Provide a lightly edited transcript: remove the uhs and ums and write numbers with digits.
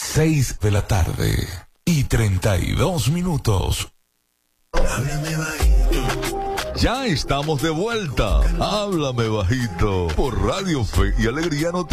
6 de la tarde y 32 minutos. Háblame bajito. Ya estamos de vuelta. Háblame bajito por Radio Fe y Alegría Noticias.